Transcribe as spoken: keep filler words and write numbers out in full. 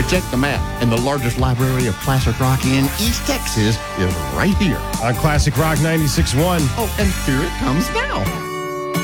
check the map, and the largest library of classic rock in East Texas is right here on Classic Rock ninety-six point one. Oh, and here it comes now.